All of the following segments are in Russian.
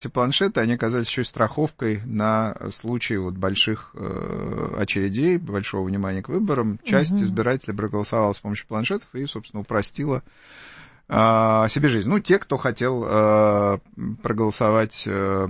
эти планшеты, они оказались еще и страховкой на случай вот больших очередей, большого внимания к выборам. Часть избирателей проголосовала с помощью планшетов и, собственно, упростила себе жизнь. Ну, те, кто хотел проголосовать,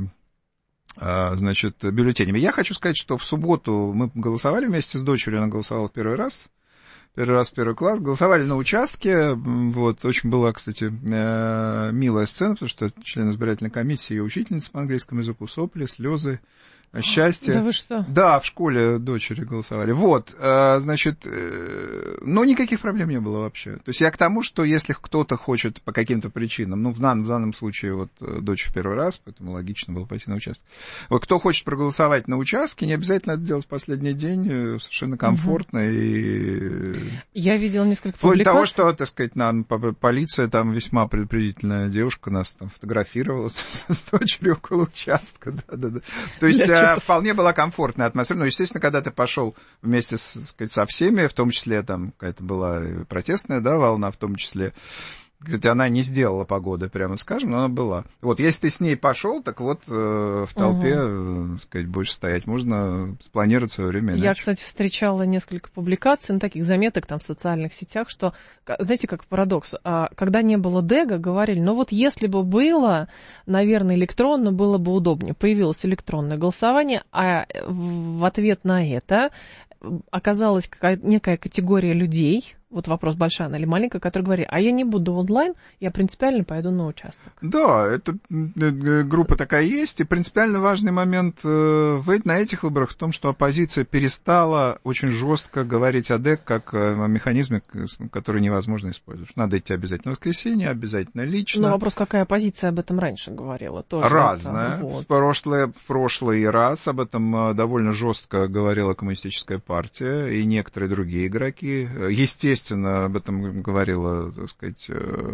значит, бюллетенями. Я хочу сказать, что в субботу мы голосовали вместе с дочерью, она голосовала первый раз в первый класс, голосовали на участке, вот, очень была, кстати, милая сцена, потому что член избирательной комиссии и учительница по английскому языку, сопли, слезы, счастье. Да вы что? Да, в школе дочери голосовали. Вот, значит, но никаких проблем не было вообще. То есть я к тому, что если кто-то хочет по каким-то причинам, ну, в данном случае вот дочь в первый раз, поэтому логично было пойти на участок. Вот кто хочет проголосовать на участке, не обязательно это делать в последний день, совершенно комфортно и... Я видела несколько вплоть публикаций. до того, что, так сказать, полиция там весьма предупредительная девушка нас там фотографировала с дочерью около участка, да-да-да. То есть вполне была комфортная атмосфера. Ну, естественно, когда ты пошел вместе, так сказать, со всеми, в том числе там какая-то была протестная, да, волна, в том числе. Кстати, она не сделала погоды, прямо скажем, но она была. Вот, если ты с ней пошел, так вот в толпе, так сказать, будешь стоять. Можно спланировать свое время иначе. Я, кстати, встречала несколько публикаций, ну, таких заметок там в социальных сетях, что, знаете, как парадокс, когда не было Дега, говорили, ну вот если бы было, наверное, электронно, было бы удобнее. Появилось электронное голосование, а в ответ на это оказалась некая категория людей, вот вопрос, большая она или маленькая, которые говорят, а я не буду онлайн, я принципиально пойду на участок. Да, это группа такая есть, и принципиально важный момент на этих выборах в том, что оппозиция перестала очень жестко говорить о ДЭК как о механизме, который невозможно использовать. Надо идти обязательно в воскресенье, обязательно лично. Но вопрос, какая оппозиция об этом раньше говорила? Тоже разная. Это, вот. В прошлый раз об этом довольно жестко говорила Коммунистическая партия и некоторые другие игроки. Естественно, об этом говорила, так сказать,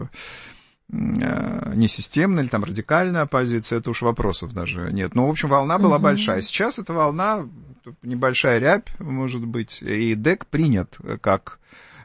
несистемная или там радикальная оппозиция, это уж вопросов даже нет. Но, в общем, волна была большая. Сейчас эта волна, небольшая рябь, может быть, и ДЭК принят как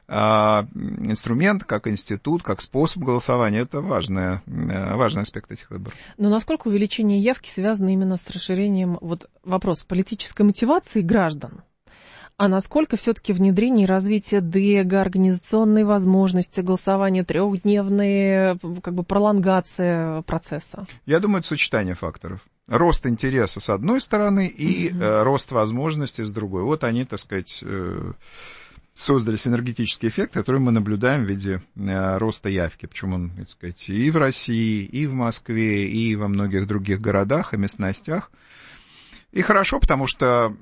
инструмент, как институт, как способ голосования. Это важный аспект этих выборов. Но насколько увеличение явки связано именно с расширением, вот вопрос политической мотивации граждан? А насколько все-таки внедрение и развитие ДЭГа, организационные возможности голосования, трехдневные, как бы пролонгация процесса? Я думаю, это сочетание факторов. Рост интереса с одной стороны и рост возможностей с другой. Вот они, так сказать, создали синергетический эффект, который мы наблюдаем в виде роста явки. Причем он, так сказать, и в России, и в Москве, и во многих других городах и местностях. И хорошо, потому что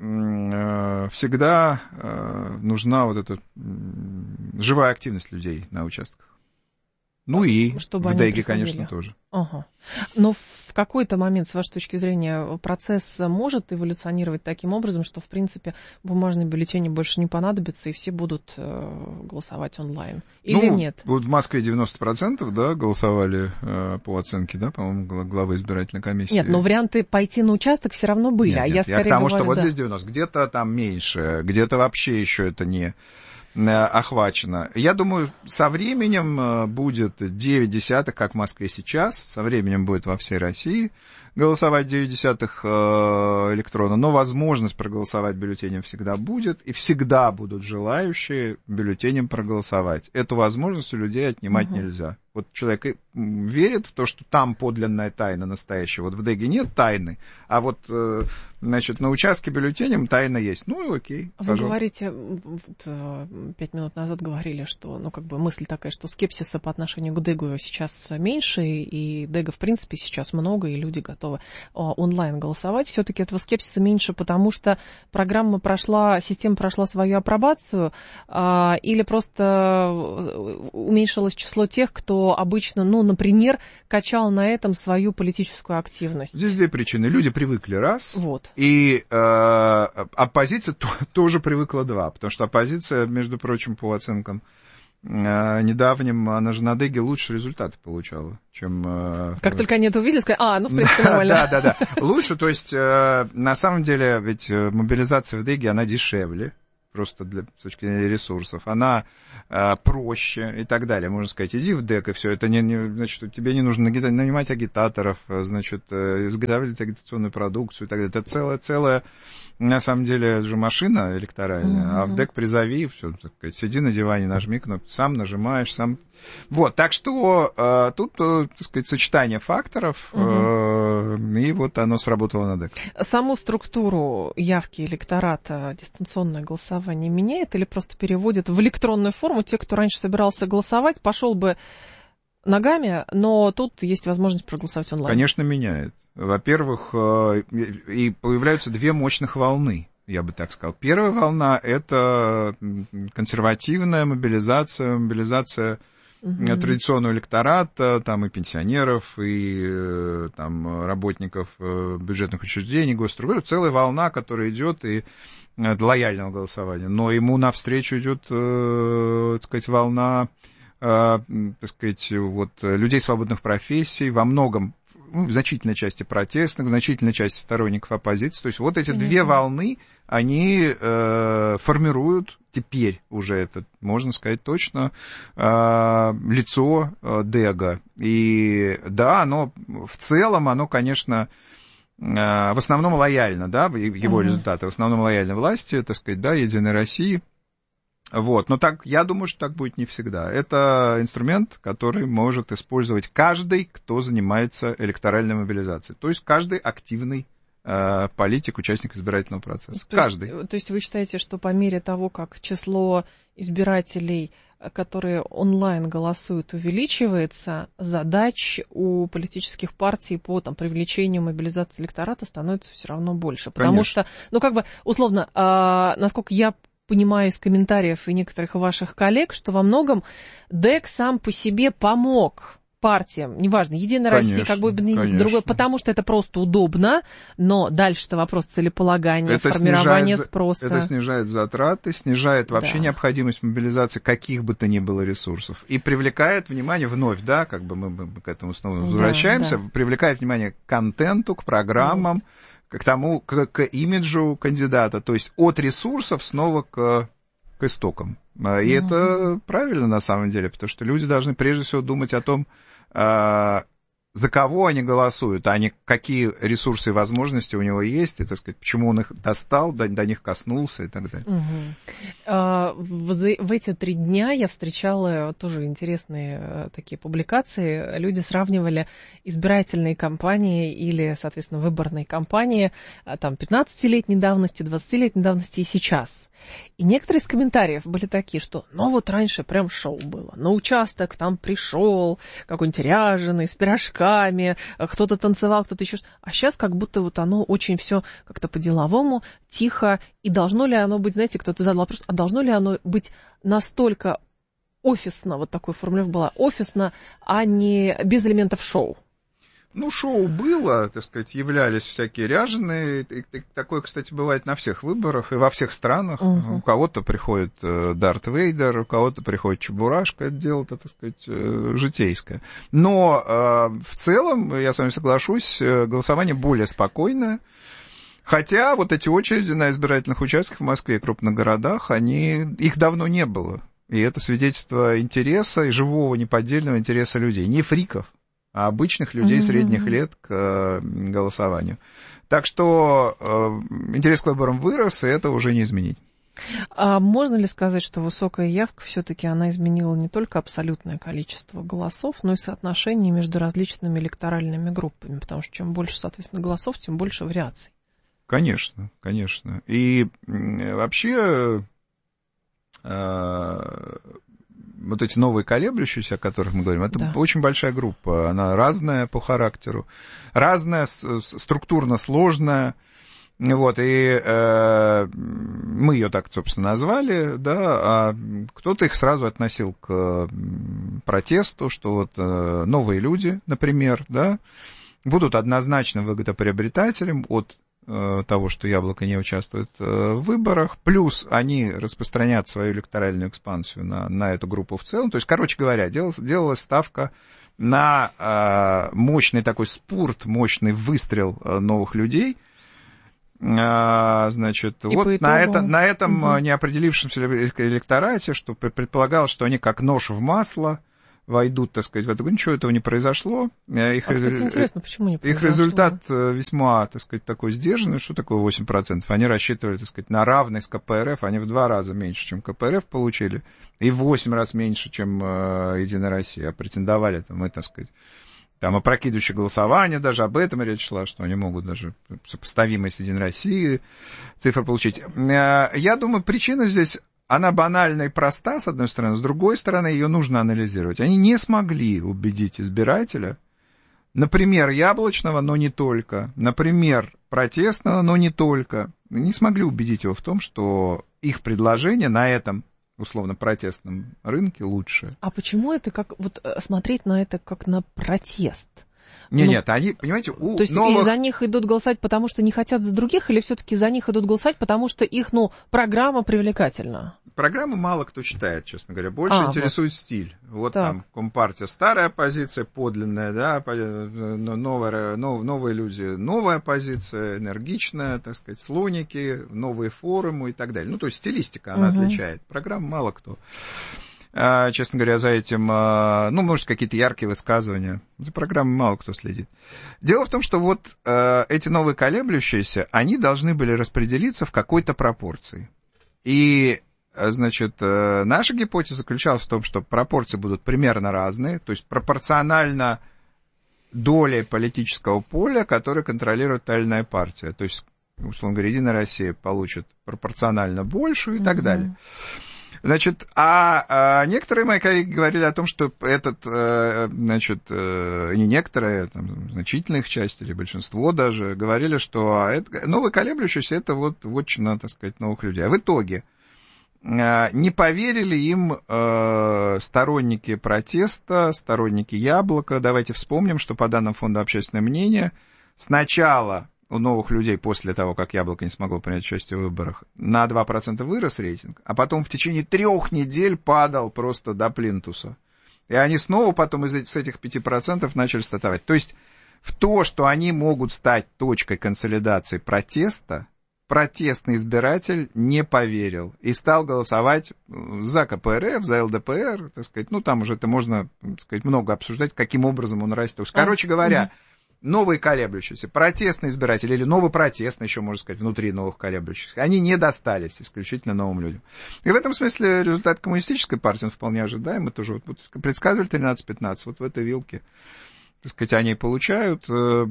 всегда нужна вот эта живая активность людей на участках. Ну и чтобы в ДЭГе, конечно, тоже. Ага. Но в какой-то момент, с вашей точки зрения, процесс может эволюционировать таким образом, что, в принципе, бумажные бюллетени больше не понадобятся, и все будут голосовать онлайн? Или нет? Вот в Москве 90%, да, голосовали по оценке, да, по-моему, главы избирательной комиссии. Нет, но варианты пойти на участок все равно были. Нет, я к тому, что вот здесь 90%, где-то там меньше, где-то вообще еще это не охвачено. Я думаю, со временем будет 9 десятых, как в Москве сейчас, со временем будет во всей России голосовать 9 десятых электрона, но возможность проголосовать бюллетенем всегда будет, и всегда будут желающие бюллетенем проголосовать. Эту возможность у людей отнимать нельзя. Вот человек верит в то, что там подлинная тайна настоящая. Вот в ДЭГе нет тайны, а вот, значит, на участке бюллетенем тайна есть. Ну и окей. Вы говорите, 5 минут назад говорили, что, ну, как бы мысль такая, что скепсиса по отношению к ДЭГу сейчас меньше, и ДЭГа, в принципе, сейчас много, и люди готовы онлайн голосовать. Все-таки этого скепсиса меньше, потому что система прошла свою апробацию, или просто уменьшилось число тех, кто обычно, ну, например, качал на этом свою политическую активность. Здесь две причины. Люди привыкли, раз, вот. И оппозиция тоже привыкла, два, потому что оппозиция, между прочим, по оценкам недавним, она же на ДЭГе лучше результаты получала, чем... Как только они это увидели, сказали, в принципе, нормально. Да. Лучше, то есть, на самом деле, ведь мобилизация в ДЭГе, она дешевле, просто с точки зрения ресурсов, она проще и так далее. Можно сказать, иди в ДЭК, и все. Это значит, тебе не нужно нанимать агитаторов, значит, изготавливать агитационную продукцию и так далее. Это целая, на самом деле, же машина электоральная. А в ДЭК призови, все, так сказать, сиди на диване, нажми кнопку, сам нажимаешь, сам... Вот, так что тут, так сказать, сочетание факторов, и вот оно сработало на ДЭК. Саму структуру явки электората дистанционное голосование меняет или просто переводит в электронную форму? Те, кто раньше собирался голосовать, пошел бы ногами, но тут есть возможность проголосовать онлайн. Конечно, меняет. Во-первых, и появляются две мощных волны, я бы так сказал. Первая волна — это консервативная мобилизация традиционного электората, там и пенсионеров, и там работников бюджетных учреждений, госструктур. Целая волна, которая идет и лояльного голосования. Но ему навстречу идет, так сказать, волна, так сказать, вот, людей свободных профессий, во многом, в значительной части протестных, в значительной части сторонников оппозиции. То есть вот эти две волны, они формируют теперь уже это, можно сказать точно, лицо ДЭГа. И да, оно в целом, оно, конечно, в основном лояльно, да, его результаты, в основном лояльно власти, так сказать, да, Единой России. Вот, но так, я думаю, что так будет не всегда. Это инструмент, который может использовать каждый, кто занимается электоральной мобилизацией. То есть каждый активный политик, участник избирательного процесса. Каждый. То есть вы считаете, что по мере того, как число избирателей, которые онлайн голосуют, увеличивается, задач у политических партий по там, привлечению мобилизации электората становится все равно больше? Потому что, ну как бы, условно, насколько я понимаю из комментариев и некоторых ваших коллег, что во многом ДЭК сам по себе помог партиям, неважно, Единая Россия, как бы другое, потому что это просто удобно, но дальше-то вопрос целеполагания, формирования спроса. Это снижает затраты, снижает вообще необходимость мобилизации каких бы то ни было ресурсов и привлекает внимание вновь, да, как бы мы к этому снова возвращаемся, привлекает внимание к контенту, к программам, к тому, к имиджу кандидата, то есть от ресурсов снова к истокам. И это правильно на самом деле, потому что люди должны прежде всего думать о том, за кого они голосуют, а не какие ресурсы и возможности у него есть, и, так сказать, почему он их достал, до них коснулся и так далее. В эти 3 дня я встречала тоже интересные такие публикации. Люди сравнивали избирательные кампании или, соответственно, выборные кампании там 15-летней давности, 20-летней давности и сейчас. И некоторые из комментариев были такие, что ну вот раньше прям шоу было. На участок там пришел какой-нибудь ряженый, с пирожками, кто-то танцевал, кто-то еще. А сейчас как будто вот оно очень все как-то по-деловому, тихо. И должно ли оно быть, знаете, кто-то задал вопрос, а должно ли оно быть настолько офисно, вот такой формулировка была, офисно, а не без элементов шоу? Ну, шоу было, так сказать, являлись всякие ряженые. И такое, кстати, бывает на всех выборах и во всех странах. У кого-то приходит Дарт Вейдер, у кого-то приходит Чебурашка. Это дело, так сказать, житейское. Но в целом, я с вами соглашусь, голосование более спокойное. Хотя вот эти очереди на избирательных участках в Москве и крупных городах, их давно не было. И это свидетельство интереса и живого неподдельного интереса людей. Не фриков, а обычных людей средних лет к голосованию. Так что интерес к выборам вырос, и это уже не изменить. А можно ли сказать, что высокая явка все-таки она изменила не только абсолютное количество голосов, но и соотношение между различными электоральными группами? Потому что чем больше, соответственно, голосов, тем больше вариаций. Конечно, конечно. И вообще вот эти новые колеблющиеся, о которых мы говорим, это очень большая группа, она разная по характеру, разная, структурно сложная, вот, и мы ее так, собственно, назвали, да, а кто-то их сразу относил к протесту, что вот новые люди, например, да, будут однозначно выгодоприобретателем от того, что Яблоко не участвует в выборах, плюс они распространят свою электоральную экспансию на эту группу в целом. То есть, короче говоря, делалась ставка на мощный такой спурт, мощный выстрел новых людей, Значит, и вот на этом неопределившемся электорате, что предполагалось, что они как нож в масло войдут, так сказать, в это. Ничего этого не произошло. Кстати, интересно, почему не произошло? Их результат весьма, так сказать, такой сдержанный. Что такое 8%? Они рассчитывали, так сказать, на равный с КПРФ. Они в 2 раза меньше, чем КПРФ получили, и в 8 раз меньше, чем Единая Россия. А претендовали там, так сказать, там опрокидывающее голосование, даже об этом речь шла, что они могут даже сопоставимые с Единой Россией цифры получить. Я думаю, причина здесь, она банальна и проста, с одной стороны, с другой стороны, ее нужно анализировать. Они не смогли убедить избирателя, например, Яблочного, но не только, например, Протестного, но не только, не смогли убедить его в том, что их предложение на этом условно протестном рынке лучше. А почему это как вот смотреть на это как на протест? Нет, они, понимаете, у То есть новых... за них идут голосовать, потому что не хотят за других, или все-таки за них идут голосовать, потому что их, программа привлекательна? Программу мало кто читает, честно говоря. Больше интересует стиль. Вот так. Там Компартия старая оппозиция, подлинная, да, новые люди, новая оппозиция, энергичная, так сказать, слоники, новые форумы и так далее. То есть стилистика она отличает. Программу мало кто. Честно говоря, за этим, может, какие-то яркие высказывания. За программой мало кто следит. Дело в том, что вот эти новые колеблющиеся, они должны были распределиться в какой-то пропорции. И, значит, наша гипотеза заключалась в том, что пропорции будут примерно разные, то есть пропорционально доле политического поля, которое контролирует та или иная партия. То есть, условно говоря, Единая Россия получит пропорционально большую и так далее. Значит, некоторые мои коллеги говорили о том, что не некоторые, там, значительная их часть или большинство даже, говорили, что новые колеблющиеся — это вот вотчина, так сказать, новых людей. А в итоге не поверили им сторонники протеста, сторонники Яблока. Давайте вспомним, что по данным Фонда общественного мнения, сначала у новых людей после того, как Яблоко не смогло принять участие в выборах, на 2% вырос рейтинг, а потом в течение 3 недель падал просто до плинтуса. И они снова потом с этих 5% начали стартовать. То есть в то, что они могут стать точкой консолидации протеста, протестный избиратель не поверил и стал голосовать за КПРФ, за ЛДПР, так сказать. Там уже это можно, так сказать, много обсуждать, каким образом он растет. Короче говоря, новые колеблющиеся, протестные избиратели, или новопротестные, еще можно сказать, внутри новых колеблющихся, они не достались исключительно новым людям. И в этом смысле результат коммунистической партии, он вполне ожидаем, мы тоже предсказывали 13-15, вот в этой вилке, так сказать, они получают.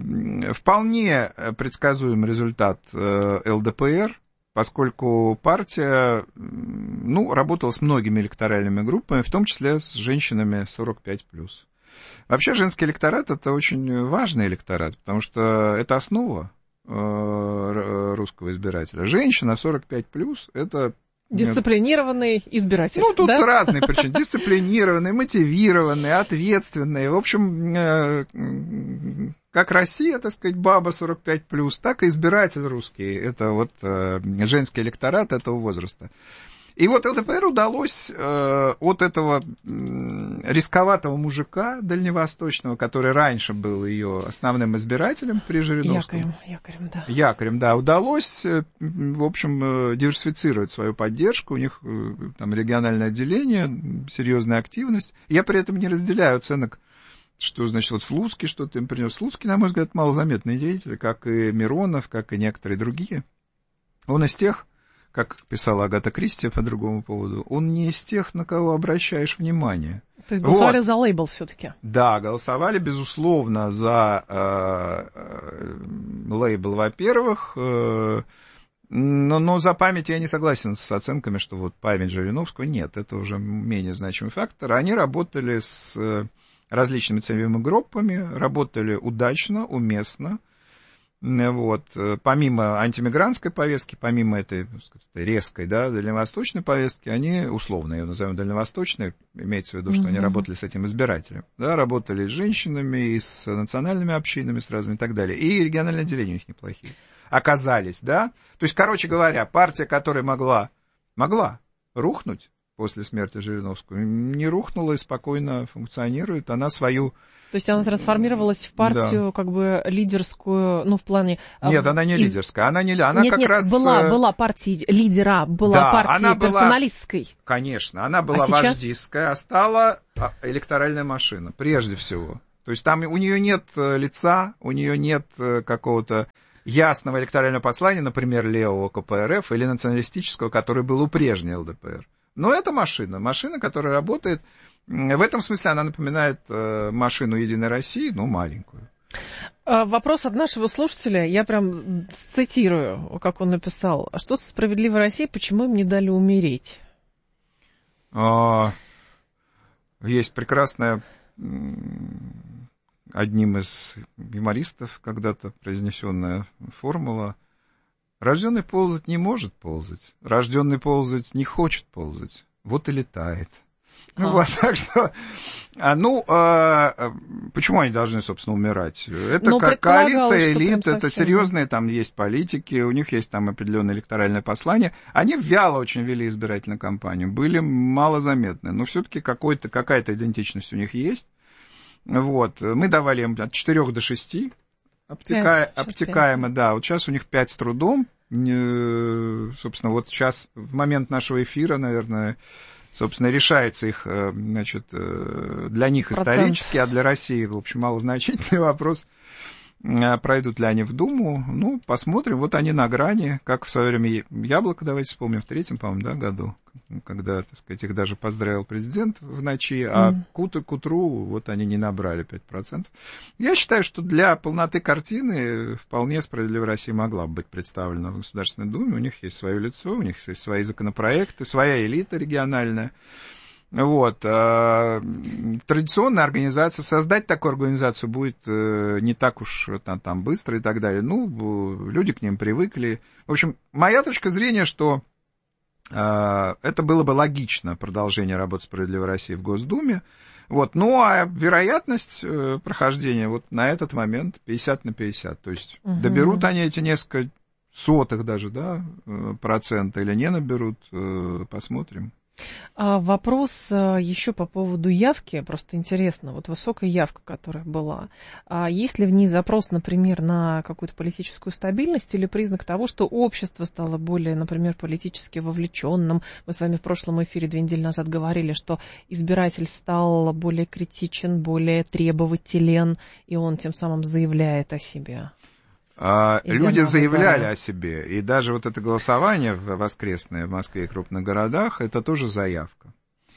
Вполне предсказуем результат ЛДПР, поскольку партия, работала с многими электоральными группами, в том числе с женщинами 45+. Вообще женский электорат — это очень важный электорат, потому что это основа русского избирателя. Женщина 45+, это... Дисциплинированный избиратель. Тут разные причины. Дисциплинированные, мотивированные, ответственные. В общем, как Россия, так сказать, баба 45+, так и избиратель русский. Это вот женский электорат этого возраста. И вот ЛДПР удалось от этого рисковатого мужика дальневосточного, который раньше был ее основным избирателем при Жириновском. Якорем, да. Удалось, в общем, диверсифицировать свою поддержку. У них там региональное отделение, серьезная активность. Я при этом не разделяю оценок, что, значит, вот Слуцкий что-то им принес. Слуцкий, на мой взгляд, малозаметный деятель, как и Миронов, как и некоторые другие. Он из тех, как писала Агата Кристи по другому поводу, он не из тех, на кого обращаешь внимание. То есть голосовали за лейбл все-таки? Да, голосовали, безусловно, за лейбл, во-первых, но за память я не согласен с оценками, что вот память Жириновского, нет, это уже менее значимый фактор. Они работали с различными целевыми группами, работали удачно, уместно. Вот. Помимо антимигрантской повестки, помимо этой, так сказать, резкой, дальневосточной повестки, они, условно ее назовем дальневосточной, имеется в виду, что они работали с этим избирателем, работали с женщинами, и с национальными общинами, с разными и так далее, и региональные отделения у них неплохие оказались, То есть, короче говоря, партия, которая могла рухнуть после смерти Жириновского не рухнула и спокойно функционирует. Она свою... То есть она трансформировалась в партию, как бы лидерскую, ну, в плане... Нет, она не лидерская, она раз... была партия лидера, была партия персоналистской. Конечно, она была вождистская, а стала электоральная машина, прежде всего. То есть там у нее нет лица, у нее нет какого-то ясного электорального послания, например, левого КПРФ или националистического, который был у прежней ЛДПР. Но это машина, которая работает. В этом смысле она напоминает машину «Единой России», но маленькую. Вопрос от нашего слушателя, я прям цитирую, как он написал. А что со «Справедливой Россией», почему им не дали умереть? Есть прекрасная, одним из юмористов когда-то произнесенная формула: рожденный ползать не может ползать, рожденный ползать не хочет ползать, вот и летает. Вот, так что, почему они должны, собственно, умирать? Это как коалиция элит, это серьезные, там есть политики, у них есть там определенное электоральное послание. Они вяло очень вели избирательную кампанию, были малозаметны, но все-таки какая-то идентичность у них есть. Вот, мы давали им от 4 до 6, обтекаемо, да, вот сейчас у них 5 с трудом, собственно, вот сейчас, в момент нашего эфира, наверное, собственно, решается их, значит, для них исторически, а для России, в общем, малозначительный вопрос, пройдут ли они в Думу. Ну, посмотрим. Вот они на грани, как в свое время Яблоко, давайте вспомним, в 3-м, по-моему, да, году, когда, так сказать, их даже поздравил президент в ночи, а к утру вот они не набрали 5%. Я считаю, что для полноты картины вполне «Справедливая Россия» могла бы быть представлена в Государственной Думе. У них есть свое лицо, у них есть свои законопроекты, своя элита региональная. Вот. Традиционная организация, создать такую организацию будет не так уж там быстро и так далее. Ну, люди к ним привыкли. В общем, моя точка зрения, что это было бы логично, продолжение работы «Справедливой России» в Госдуме. Вот. Ну, а вероятность прохождения вот на этот момент 50/50. То есть доберут они эти несколько сотых даже, да, процента или не наберут, посмотрим. Вопрос еще по поводу явки, просто интересно, вот высокая явка, которая была, есть ли в ней запрос, например, на какую-то политическую стабильность или признак того, что общество стало более, например, политически вовлеченным? Мы с вами в прошлом эфире 2 недели назад говорили, что избиратель стал более критичен, более требователен, и он тем самым заявляет о себе. Люди заявляли о себе, и даже вот это голосование воскресное в Москве и крупных городах, это тоже заявка.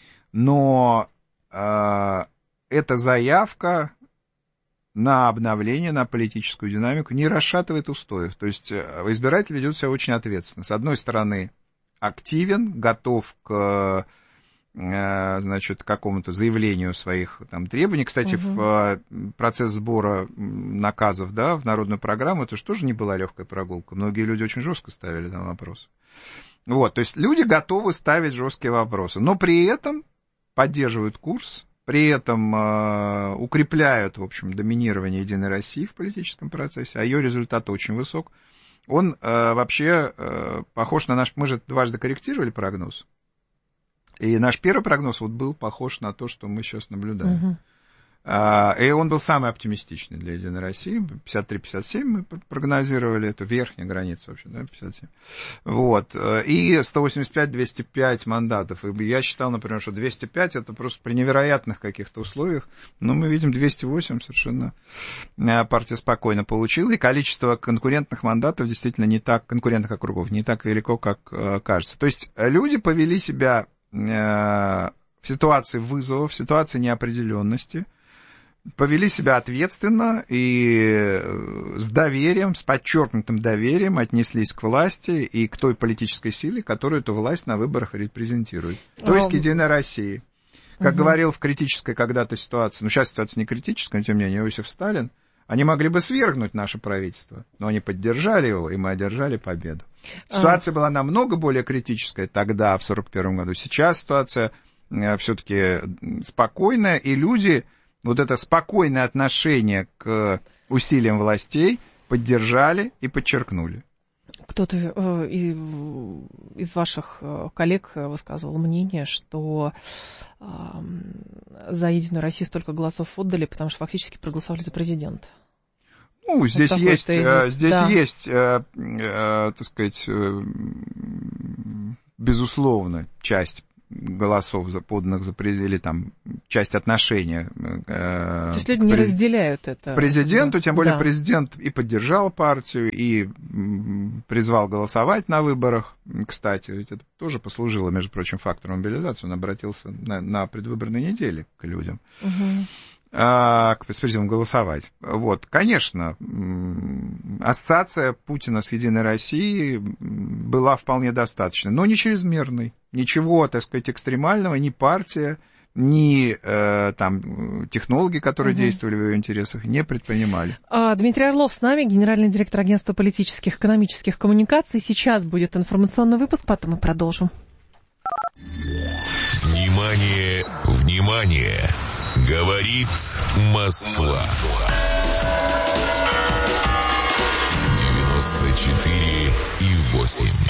Но эта заявка на обновление, на политическую динамику не расшатывает устоев. То есть избиратель ведет себя очень ответственно. С одной стороны, активен, готов к, значит, какому-то заявлению своих там требований. Кстати, в процесс сбора наказов, да, в народную программу, это же тоже не была легкая прогулка. Многие люди очень жестко ставили там вопросы. Вот, то есть люди готовы ставить жесткие вопросы, но при этом поддерживают курс, при этом укрепляют, в общем, доминирование Единой России в политическом процессе, а ее результат очень высок. Он вообще похож на наш... Мы же дважды корректировали прогноз. И наш первый прогноз вот был похож на то, что мы сейчас наблюдаем. И он был самый оптимистичный для Единой России. 53-57 мы прогнозировали, это верхняя граница вообще, да, 57. Вот. И 185-205 мандатов. И я считал, например, что 205 это просто при невероятных каких-то условиях. Но мы видим 208 совершенно партия спокойно получила. И количество конкурентных мандатов действительно не так, конкурентных округов, не так велико, как кажется. То есть люди повели себя в ситуации вызова, в ситуации неопределенности, повели себя ответственно и с доверием, с подчеркнутым доверием отнеслись к власти и к той политической силе, которую эту власть на выборах репрезентирует. То есть к Единой России. Как говорил в критической когда-то ситуации, ну сейчас ситуация не критическая, но тем не менее Иосиф Сталин, они могли бы свергнуть наше правительство, но они поддержали его, и мы одержали победу. Ситуация была намного более критическая тогда, в 1941 году. Сейчас ситуация все-таки спокойная, и люди вот это спокойное отношение к усилиям властей поддержали и подчеркнули. Кто-то из ваших коллег высказывал мнение, что за «Единую Россию» столько голосов отдали, потому что фактически проголосовали за президента. Ну, здесь вот есть, так сказать, безусловно, часть голосов, поданных за или там часть отношения. То есть люди не разделяют это. Президенту, тем более президент и поддержал партию, и призвал голосовать на выборах. Кстати, ведь это тоже послужило, между прочим, фактором мобилизации. Он обратился на предвыборной неделе к людям. К президенту голосовать. Вот, конечно, ассоциация Путина с «Единой Россией» была вполне достаточной, но не чрезмерной. Ничего, так сказать, экстремального ни партия, ни там технологи, которые действовали в ее интересах, не предпринимали. Дмитрий Орлов с нами, генеральный директор агентства политических и экономических коммуникаций. Сейчас будет информационный выпуск, потом мы продолжим. Внимание, внимание! Говорит Москва. 94,8.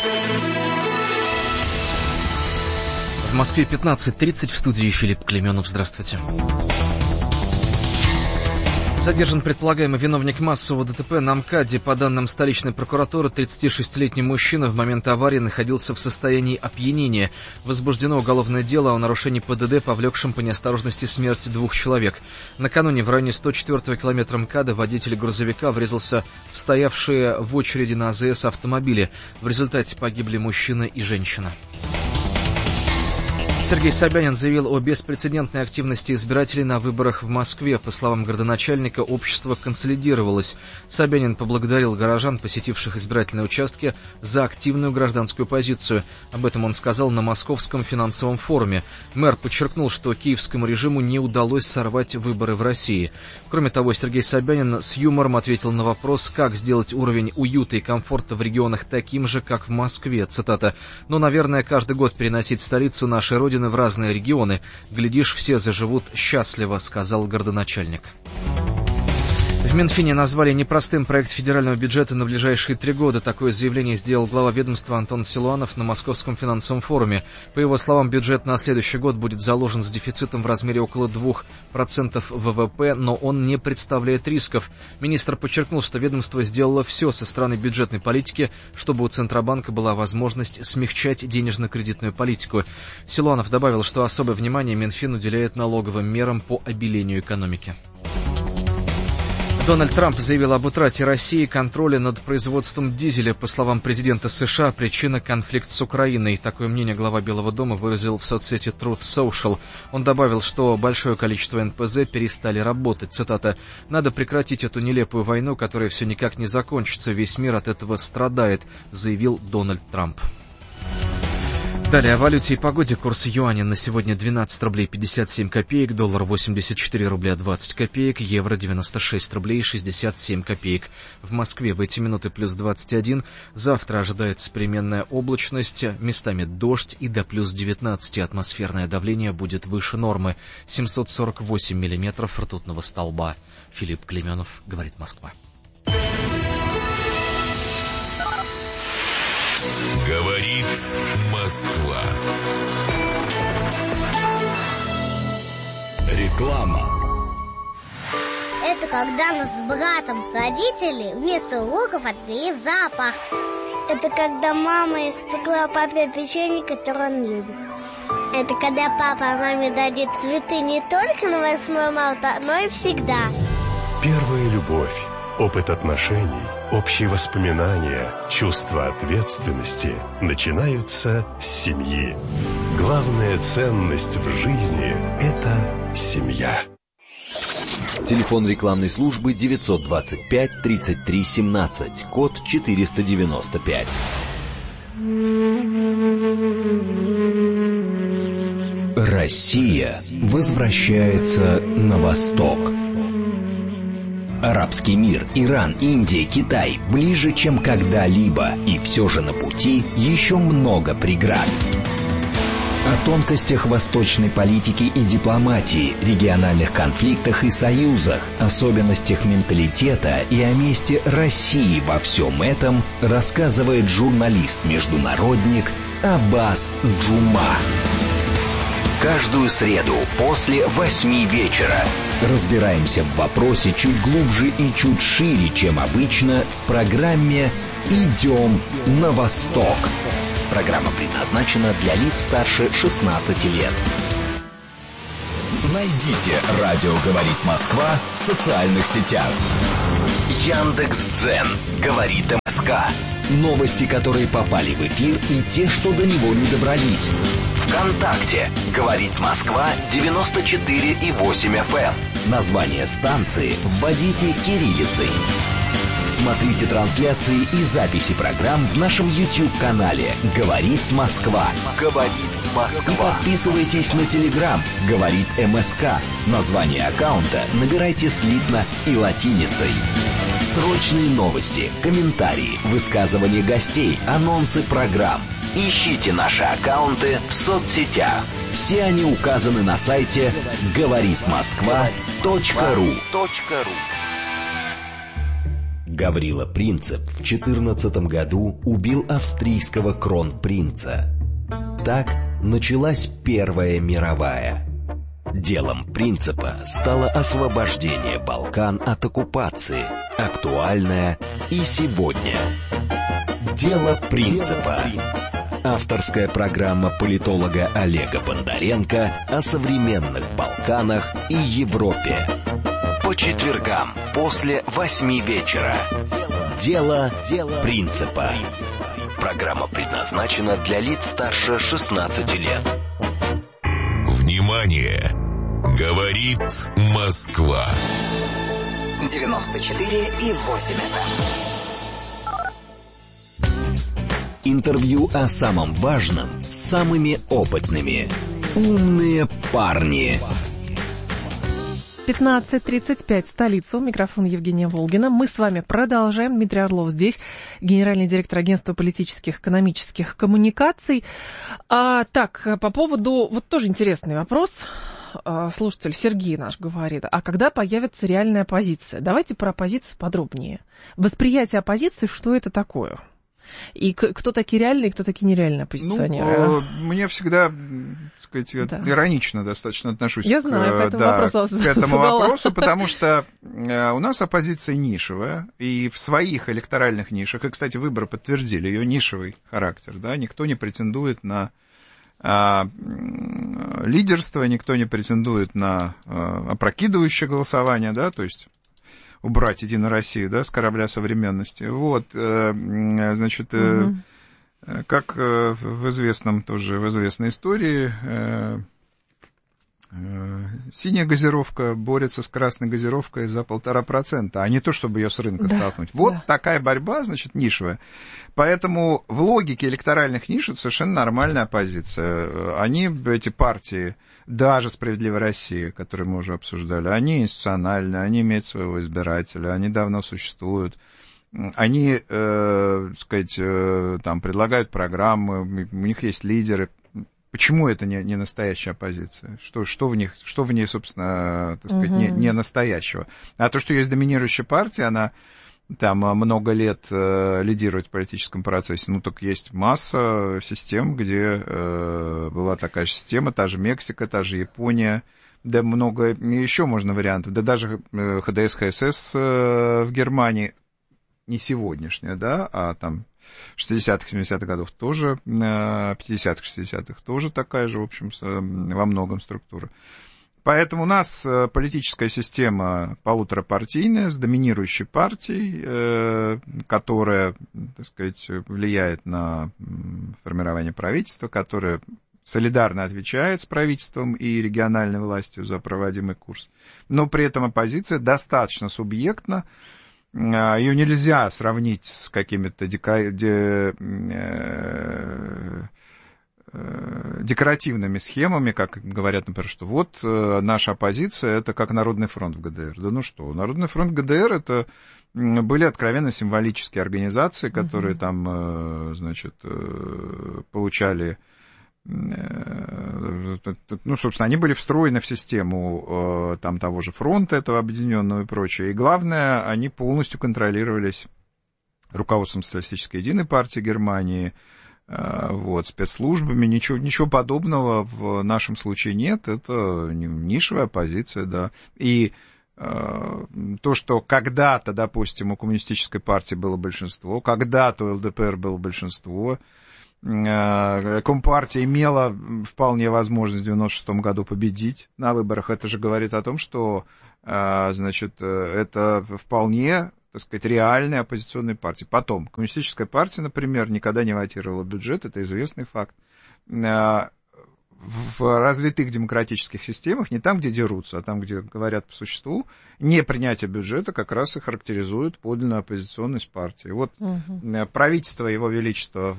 В Москве 15:30, в студии Филипп Клеменов. Здравствуйте. Задержан предполагаемый виновник массового ДТП на МКАДе. По данным столичной прокуратуры, 36-летний мужчина в момент аварии находился в состоянии опьянения. Возбуждено уголовное дело о нарушении ПДД, повлекшем по неосторожности смерть 2 человек. Накануне в районе 104-го километра МКАДа водитель грузовика врезался в стоявшие в очереди на АЗС автомобили. В результате погибли мужчина и женщина. Сергей Собянин заявил о беспрецедентной активности избирателей на выборах в Москве. По словам градоначальника, общество консолидировалось. Собянин поблагодарил горожан, посетивших избирательные участки, за активную гражданскую позицию. Об этом он сказал на Московском финансовом форуме. Мэр подчеркнул, что киевскому режиму не удалось сорвать выборы в России. Кроме того, Сергей Собянин с юмором ответил на вопрос, как сделать уровень уюта и комфорта в регионах таким же, как в Москве. Цитата: «Но, наверное, каждый год переносить столицу нашей Родины в разные регионы. Глядишь, все заживут счастливо», — сказал городоначальник. В Минфине назвали непростым проект федерального бюджета на ближайшие 3 года. Такое заявление сделал глава ведомства Антон Силуанов на Московском финансовом форуме. По его словам, бюджет на следующий год будет заложен с дефицитом в размере около 2% ВВП, но он не представляет рисков. Министр подчеркнул, что ведомство сделало все со стороны бюджетной политики, чтобы у Центробанка была возможность смягчать денежно-кредитную политику. Силуанов добавил, что особое внимание Минфин уделяет налоговым мерам по обелению экономики. Дональд Трамп заявил об утрате России контроля над производством дизеля. По словам президента США, причина — конфликт с Украиной. Такое мнение глава Белого дома выразил в соцсети Truth Social. Он добавил, что большое количество НПЗ перестали работать. Цитата: «Надо прекратить эту нелепую войну, которая все никак не закончится. Весь мир от этого страдает», — заявил Дональд Трамп. Далее о валюте и погоде. Курс юаня на сегодня 12 рублей 57 копеек, доллар 84 рубля 20 копеек, евро 96 рублей 67 копеек. В Москве в эти минуты плюс 21. Завтра ожидается переменная облачность, местами дождь и до плюс 19. Атмосферное давление будет выше нормы. 748 миллиметров ртутного столба. Филипп Клеменов, говорит Москва. Говорит Москва. Реклама. Это когда нас с братом родители вместо уроков отвели в зоопарк. Это когда мама испекла папе печенье, которое он любит. Это когда папа маме дарит цветы не только на 8 марта, но и всегда. Первая любовь, опыт отношений, общие воспоминания, чувство ответственности начинаются с семьи. Главная ценность в жизни – это семья. Телефон рекламной службы 925 33 17, код 495. Россия возвращается на восток. Арабский мир, Иран, Индия, Китай ближе, чем когда-либо. И все же на пути еще много преград. О тонкостях восточной политики и дипломатии, региональных конфликтах и союзах, особенностях менталитета и о месте России во всем этом рассказывает журналист-международник Аббас Джума. Каждую среду после 8 вечера разбираемся в вопросе чуть глубже и чуть шире, чем обычно, в программе «Идем на Восток». Программа предназначена для лиц старше 16 лет. Найдите «Радио говорит Москва» в социальных сетях. Яндекс.Дзен говорит МСК. Новости, которые попали в эфир, и те, что до него не добрались. ВКонтакте говорит Москва 94,8 FM. Название станции вводите кириллицей. Смотрите трансляции и записи программ в нашем YouTube-канале «Говорит Москва». «Говорит Москва». И подписывайтесь на Telegram «Говорит МСК». Название аккаунта набирайте слитно и латиницей. Срочные новости, комментарии, высказывания гостей, анонсы программ. Ищите наши аккаунты в соцсетях. Все они указаны на сайте говоритмосква.ру. Гаврила Принцип в 2014 году убил австрийского кронпринца. Так началась Первая мировая. Делом Принципа стало освобождение Балкан от оккупации, актуальное и сегодня. Дело Принципа. Авторская программа политолога Олега Бондаренко о современных Балканах и Европе. По четвергам после 8 вечера. Дело Принципа. Программа предназначена для лиц старше 16 лет. Внимание! Говорит Москва. 94,8 FM. Интервью о самом важном с самыми опытными. Умные парни. 15:35 в столице. У микрофона Евгения Волгина. Мы с вами продолжаем. Дмитрий Орлов здесь, генеральный директор агентства политических экономических коммуникаций. Так, по поводу... Вот тоже интересный вопрос. Слушатель Сергей наш говорит, а когда появится реальная оппозиция? Давайте про оппозицию подробнее. Восприятие оппозиции, что это такое? И кто такие реальные, кто такие нереальные оппозиционеры? Мне всегда, так сказать, иронично достаточно отношусь к этому вопросу, потому что у нас оппозиция нишевая, и в своих электоральных нишах, и, кстати, выборы подтвердили ее нишевый характер, да, никто не претендует на лидерство, никто не претендует на опрокидывающее голосование, да, то есть убрать «Единую Россию», да, с корабля современности. Вот, значит, как в известной истории, синяя газировка борется с красной газировкой за 1,5%, а не то, чтобы ее с рынка столкнуть. Вот такая борьба, значит, нишевая. Поэтому в логике электоральных ниш это совершенно нормальная оппозиция. Они, эти партии, даже «Справедливая Россия», которую мы уже обсуждали, они институциональны, они имеют своего избирателя, они давно существуют. Они, сказать, там, предлагают программы, у них есть лидеры. Почему это не настоящая оппозиция? Что в ней, собственно, так сказать, не настоящего? А то, что есть доминирующая партия, она там много лет лидирует в политическом процессе. Ну, так есть масса систем, где была такая же система, та же Мексика, та же Япония, да много еще можно вариантов. Да даже ХДС, ХСС в Германии, не сегодняшняя, да, а там 60-х, 70-х годов тоже, 50-х, 60-х тоже такая же, в общем, во многом структура. Поэтому у нас политическая система полуторапартийная, с доминирующей партией, которая, так сказать, влияет на формирование правительства, которая солидарно отвечает с правительством и региональной властью за проводимый курс. Но при этом оппозиция достаточно субъектна. Ее нельзя сравнить с какими-то декоративными схемами, как говорят, например, что вот наша оппозиция — это как Народный фронт в ГДР. Да ну что, Народный фронт ГДР — это были откровенно символические организации, которые там, значит, получали собственно, они были встроены в систему там того же фронта, этого объединенного и прочее. И главное, они полностью контролировались руководством Социалистической единой партии Германии, спецслужбами. Ничего подобного в нашем случае нет. Это нишевая оппозиция, да. И то, что когда-то, допустим, у коммунистической партии было большинство, когда-то у ЛДПР было большинство, Компартия имела вполне возможность в 1996 году победить на выборах. Это же говорит о том, что, это вполне, так сказать, реальные оппозиционные партии. Потом, коммунистическая партия, например, никогда не вотировала бюджет, это известный факт. В развитых демократических системах, не там, где дерутся, а там, где говорят по существу, непринятие бюджета как раз и характеризует подлинную оппозиционность партии. Вот правительство Его Величества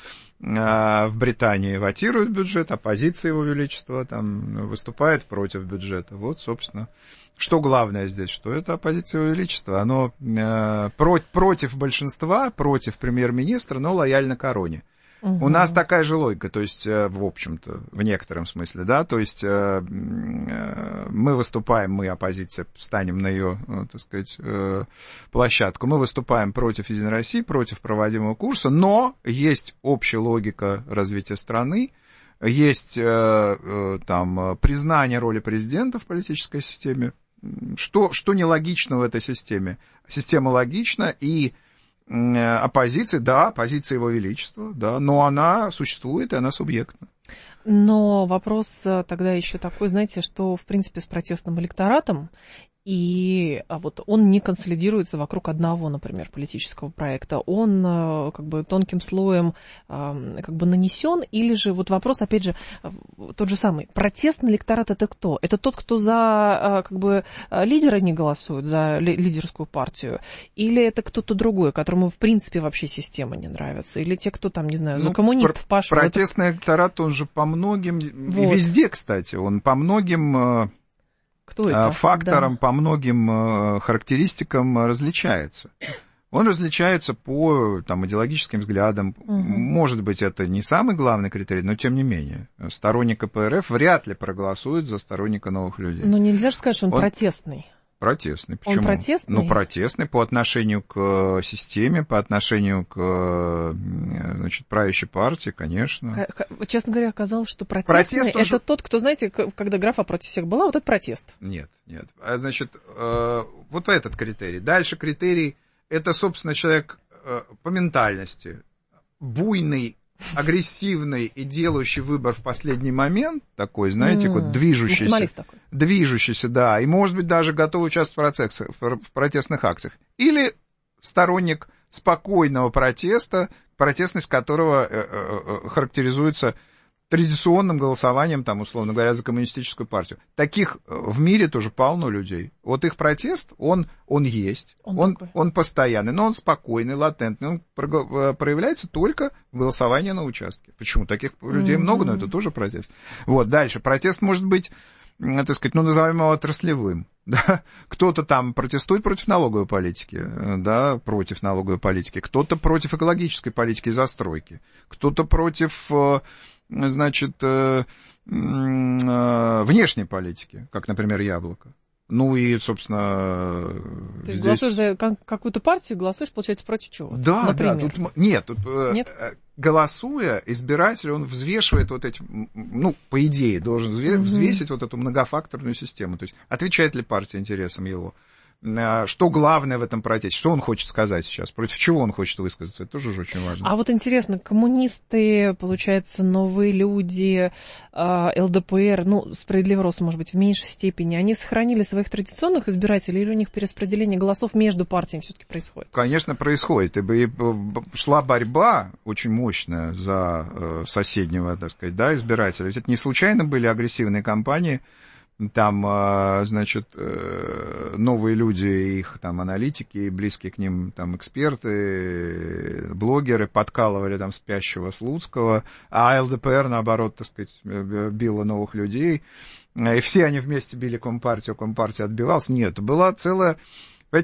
в Британии вотирует бюджет, оппозиция Его Величества там выступает против бюджета. Вот, собственно, что главное здесь, что это оппозиция Его Величества. Оно против большинства, против премьер-министра, но лояльно короне. У нас такая же логика, то есть, в общем-то, в некотором смысле, да, то есть мы выступаем, мы, оппозиция, встанем на ее, так сказать, площадку, мы выступаем против Единой России, против проводимого курса, но есть общая логика развития страны, есть там признание роли президента в политической системе. Что нелогично в этой системе? Система логична, и оппозиция, да, оппозиция Его Величества, да, но она существует, и она субъектна. Но вопрос тогда еще такой, знаете, что, в принципе, с протестным электоратом, и вот он не консолидируется вокруг одного, например, политического проекта, он как бы тонким слоем как бы нанесен, или же вот вопрос, опять же, тот же самый, протестный электорат это кто? Это тот, кто за как бы лидера не голосует, за лидерскую партию, или это кто-то другой, которому в принципе вообще система не нравится, или те, кто там, не знаю, за коммунистов пошел? Протестный электорат, он же по многим, вот. Везде, кстати, он по многим факторам, по многим характеристикам различается. Он различается по там, идеологическим взглядам. Может быть, это не самый главный критерий, но тем не менее. Сторонник КПРФ вряд ли проголосует за сторонника новых людей. Но нельзя же сказать, что он протестный. Протестный. Почему? Он протестный? Ну, протестный по отношению к системе, по отношению к, значит, правящей партии, конечно. Честно говоря, оказалось, что протестный это тот, кто, знаете, когда графа против всех была, вот это протест. Нет. Значит, вот этот критерий. Дальше критерий, это, собственно, человек по ментальности, буйный, агрессивный и делающий выбор в последний момент, такой, знаете, вот движущийся, да, и, может быть, даже готовый участвовать в протестных акциях. Или сторонник спокойного протеста, протестность которого характеризуется традиционным голосованием, там, условно говоря, за коммунистическую партию. Таких в мире тоже полно людей. Вот их протест, он есть, он постоянный, но он спокойный, латентный, он проявляется только в голосовании на участке. Почему? Таких людей много, но это тоже протест. Вот, дальше. Протест может быть, так сказать, назовем его отраслевым. Да? Кто-то там протестует против налоговой политики, да, против налоговой политики, кто-то против экологической политики и застройки, кто-то против... значит, внешней политики, как, например, Яблоко. Ну и, собственно, то есть голосуешь за какую-то партию, голосуешь, получается, против чего? Да, например. Нет? Голосуя, избиратель, он взвешивает вот эти, по идее, должен взвесить вот эту многофакторную систему. То есть, отвечает ли партия интересам его? Что главное в этом протесте? Что он хочет сказать сейчас? Против чего он хочет высказаться? Это тоже уже очень важно. А вот интересно, коммунисты, получается, новые люди, ЛДПР, справедливый рост, может быть, в меньшей степени, они сохранили своих традиционных избирателей или у них перераспределение голосов между партиями все-таки происходит? Конечно, происходит. И шла борьба очень мощная за соседнего, так сказать, да, избирателя. Ведь это не случайно были агрессивные кампании. Там, значит, новые люди, их там аналитики, близкие к ним там эксперты, блогеры подкалывали там спящего Слуцкого, а ЛДПР, наоборот, так сказать, била новых людей. И все они вместе били Компартию, Компартия отбивалась. Нет, была целая... Понимаете,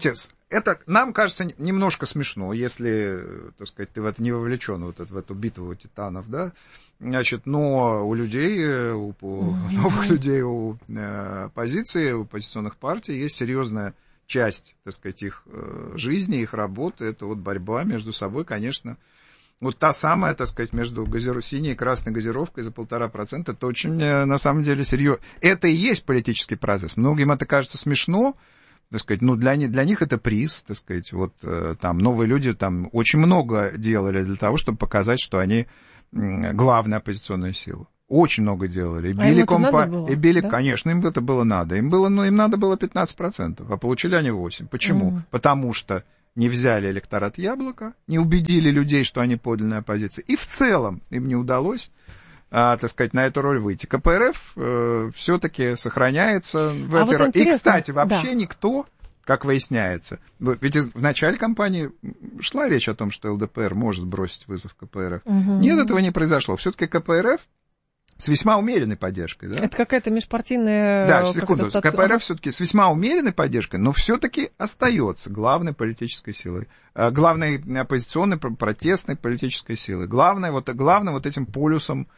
это нам кажется немножко смешно, если, так сказать, ты в это не вовлечен, вот в эту битву титанов, да, значит, но у людей, у новых людей, у оппозиции, у оппозиционных партий есть серьезная часть, так сказать, их жизни, их работы, это вот борьба между собой, конечно. Вот та самая, так сказать, между синей и красной газировкой за 1,5%, это очень, на самом деле, серьезно. Это и есть политический процесс. Многим это кажется смешно, так сказать, ну, для них это приз, так сказать, вот там новые люди там очень много делали для того, чтобы показать, что они главная оппозиционная сила. Очень много делали. И били, да? Конечно, им это было надо. Им надо было 15%, а получили они 8%. Почему? Потому что не взяли электорат Яблока, не убедили людей, что они подлинная оппозиция. И в целом им не удалось, так сказать, на эту роль выйти. КПРФ все-таки сохраняется в этой роли. И, кстати, вообще никто, как выясняется, ведь в начале кампании шла речь о том, что ЛДПР может бросить вызов КПРФ. Нет, этого не произошло. Все-таки КПРФ с весьма умеренной поддержкой, да? Это какая-то межпартийная... Да, секунду. КПРФ все-таки с весьма умеренной поддержкой, но все-таки остается главной политической силой, главной оппозиционной, протестной политической силой, главным вот этим полюсом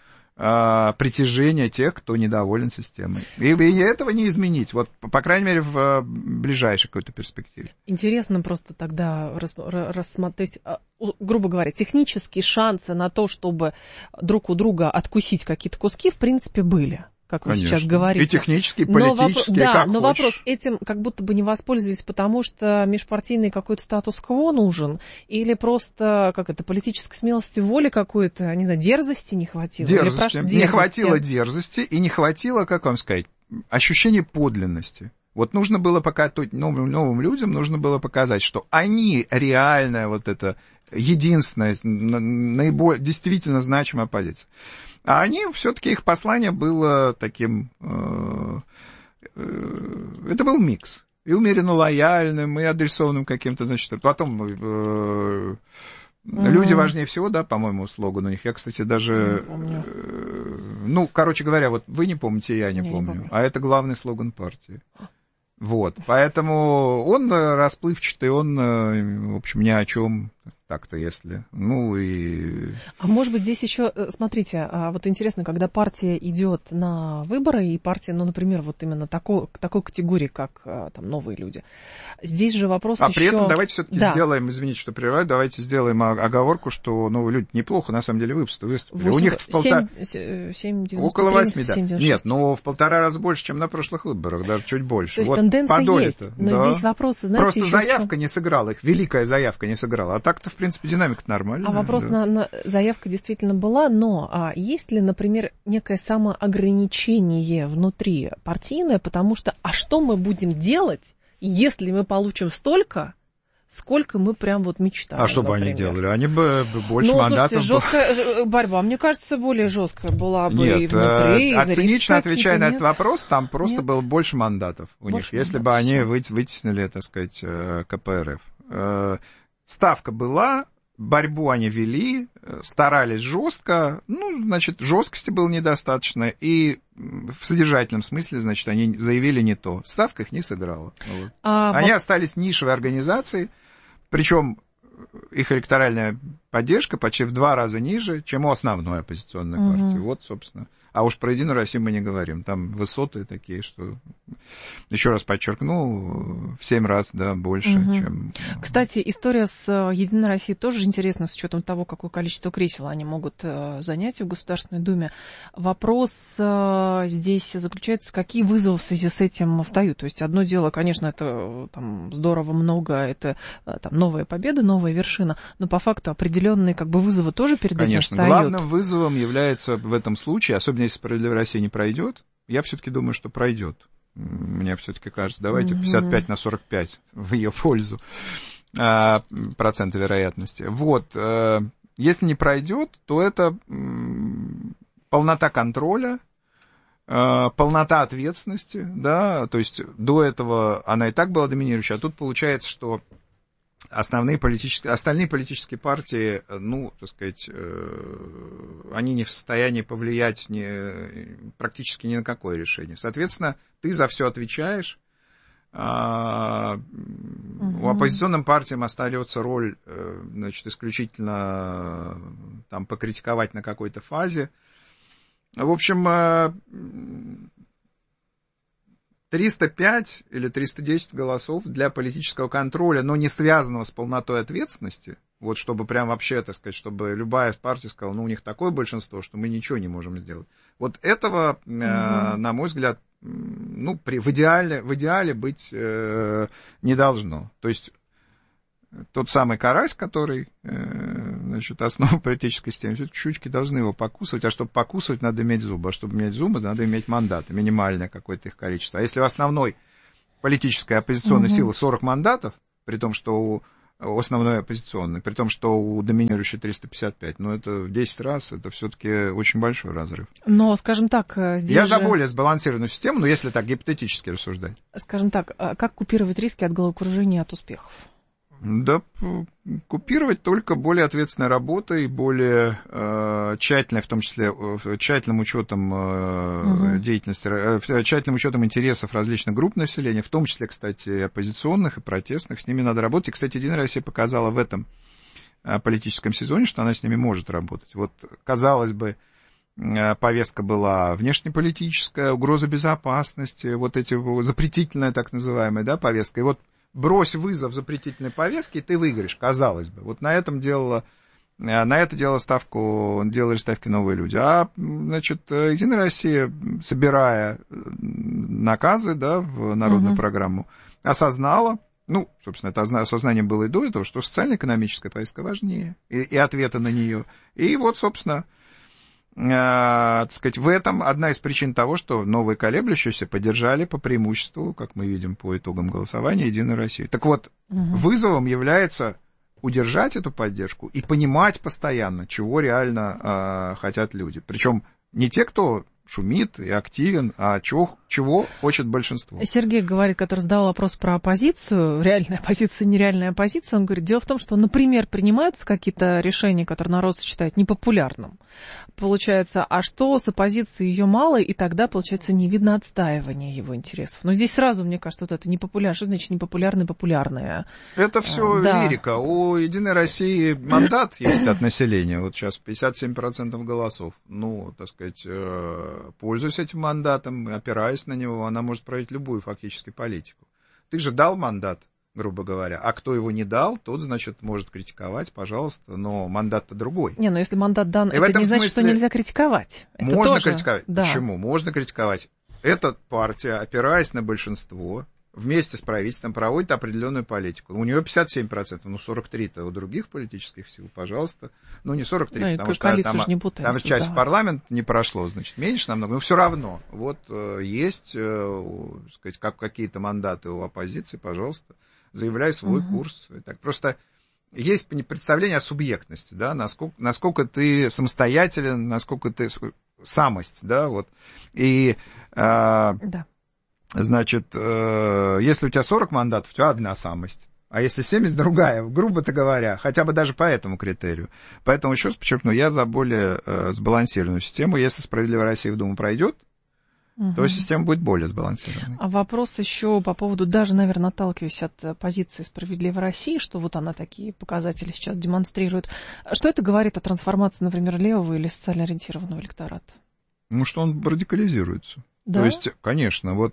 притяжения тех, кто недоволен системой. И этого не изменить, вот, по крайней мере, в ближайшей какой-то перспективе. Интересно просто тогда рассмотреть, то есть, грубо говоря, технические шансы на то, чтобы друг у друга откусить какие-то куски, в принципе, были. Как вы сейчас говорите. И технические, и политические, да, но вопрос, этим как будто бы не воспользовались, потому что межпартийный какой-то статус-кво нужен, или просто, политической смелости, воли какой-то, не знаю, дерзости не хватило? Дерзости. Не хватило дерзости, и не хватило, как вам сказать, ощущения подлинности. Вот нужно было показать новым людям, нужно было показать, что они реальная вот эта единственная, наиболее действительно значимая оппозиция. А они, все-таки их послание было таким, это был микс, и умеренно лояльным, и адресованным каким-то, значит, потом люди важнее всего, да, по-моему, слоган у них. Я, кстати, даже, короче говоря, вот вы не помните, я не помню, а это главный слоган партии. Вот, поэтому он расплывчатый, он, в общем, ни о чем. Так-то, если... А может быть, здесь еще, смотрите, вот интересно, когда партия идет на выборы, и партия, например, вот именно такой категории, как там новые люди. Здесь же вопрос еще... при этом давайте все-таки сделаем, извините, что прерываю, давайте сделаем оговорку, что новые люди неплохо, на самом деле, выступили. У них около 8, да. 7, нет, но в 1,5 раза больше, чем на прошлых выборах, даже чуть больше. То есть тенденция есть, но здесь вопросы, знаете, просто заявка не сыграла, их великая заявка не сыграла, а так-то, в принципе, динамика нормальная. А вопрос на заявка действительно была, но есть ли, например, некое самоограничение внутри партийное, потому что, что мы будем делать, если мы получим столько, сколько мы прям вот мечтаем? А что бы они делали? Они бы больше мандатов... Слушайте, жесткая борьба, мне кажется, более жесткая была бы и внутри, и цинично отвечая на этот вопрос, там просто было больше мандатов у них, если бы они вытеснили, так сказать, КПРФ. Ставка была, борьбу они вели, старались жестко, жесткости было недостаточно, и в содержательном смысле, они заявили не то. Ставка их не сыграла. Вот. Они остались нишевой организацией, причем их электоральная поддержка почти в 2 раза ниже, чем у основной оппозиционной партии. Вот, собственно. А уж про Единую Россию мы не говорим. Там высоты такие, что, еще раз подчеркну, в 7 раз, да, больше, чем... Кстати, история с Единой Россией тоже интересна, с учетом того, какое количество кресел они могут занять в Государственной Думе. Вопрос здесь заключается, какие вызовы в связи с этим встают. То есть одно дело, конечно, это там здорово много, это там новая победа, новая вершина, но по факту определенные вызовы тоже перед этим встают. Конечно, главным вызовом является в этом случае, особенно если «Справедливая Россия» не пройдет, я все-таки думаю, что пройдет. Мне все-таки кажется, давайте 55/45 в ее пользу процента вероятности. Вот, если не пройдет, то это полнота контроля, полнота ответственности, да, то есть до этого она и так была доминирующей, а тут получается, что остальные политические партии, так сказать, они не в состоянии повлиять практически ни на какое решение. Соответственно, ты за все отвечаешь, у оппозиционным партиям остается роль, значит, исключительно там покритиковать на какой-то фазе. В общем, 305 или 310 голосов для политического контроля, но не связанного с полнотой ответственности, вот чтобы прям вообще, так сказать, чтобы любая партия сказала, ну, у них такое большинство, что мы ничего не можем сделать. Вот этого, на мой взгляд, ну, в идеале быть не должно. То есть тот самый карась, который, значит, основа политической системы, щучки должны его покусывать, а чтобы покусывать, надо иметь зубы, а чтобы иметь зубы, надо иметь мандаты, минимальное какое-то их количество. А если у основной политической оппозиционной силы 40 мандатов, при том, что у основной оппозиционной, при том, что у доминирующей 355, ну, это в 10 раз, это все-таки очень большой разрыв. Но, скажем так, здесь Я за более сбалансированную систему, но если так гипотетически рассуждать. Скажем так, как купировать риски от головокружения, от успехов? Да, купировать только более ответственной работой, более тщательной, в том числе тщательным учетом деятельности, тщательным учетом интересов различных групп населения, в том числе, кстати, оппозиционных и протестных, с ними надо работать. И, кстати, Единая Россия показала в этом политическом сезоне, что она с ними может работать. Вот, казалось бы, повестка была внешнеполитическая, угроза безопасности, вот эти запретительная так называемая, да, повестка. И вот брось вызов запретительной повестке, и ты выиграешь, казалось бы. Вот на это делали ставки новые люди. А, значит, Единая Россия, собирая наказы, да, в народную программу, осознала, ну, собственно, это осознание было и до этого, что социально-экономическая повестка важнее, и ответы на нее. И вот, собственно, так сказать, в этом одна из причин того, что новые колеблющиеся поддержали по преимуществу, как мы видим по итогам голосования, Единую Россию. Так вот, вызовом является удержать эту поддержку и понимать постоянно, чего реально хотят люди. Причем не те, кто шумит и активен, а чего хочет большинство. Сергей говорит, который задал вопрос про оппозицию, реальная оппозиция, нереальная оппозиция, он говорит, дело в том, что, например, принимаются какие-то решения, которые народ считает непопулярным. Получается, а что с оппозицией ее мало, и тогда, получается, не видно отстаивания его интересов. Но здесь сразу, мне кажется, вот это непопулярное. Что значит непопулярное, популярное? Это все лирика. У Единой России мандат есть от населения. Вот сейчас 57% голосов. Ну, так сказать, пользуясь этим мандатом, опираясь на него, она может проводить любую фактически политику. Ты же дал мандат, грубо говоря, а кто его не дал, тот, значит, может критиковать, пожалуйста, но мандат-то другой. Не, но если мандат дан, это не значит, что нельзя критиковать. Это можно тоже... критиковать. Да. Почему? Можно критиковать. Эта партия, опираясь на большинство, вместе с правительством проводит определенную политику. У нее 57%, ну 43%-то у других политических сил, пожалуйста. Ну не 43%, потому что там часть парламента не прошло, значит, меньше намного, но все равно. Вот есть, сказать, как какие-то мандаты у оппозиции, пожалуйста, заявляй свой курс. И так. Просто есть представление о субъектности, да, насколько ты самостоятелен, насколько ты самость, да, вот. И значит, если у тебя 40 мандатов, у тебя одна самость. А если 70, другая, грубо-то говоря, хотя бы даже по этому критерию. Поэтому, еще раз подчеркну, я за более сбалансированную систему. Если «Справедливая Россия» в Думу пройдет, то система будет более сбалансированной. А вопрос еще по поводу, даже, наверное, отталкиваясь от позиции «Справедливой России», что вот она такие показатели сейчас демонстрирует. Что это говорит о трансформации, например, левого или социально ориентированного электората? Ну, что он радикализируется. Да? То есть, конечно, вот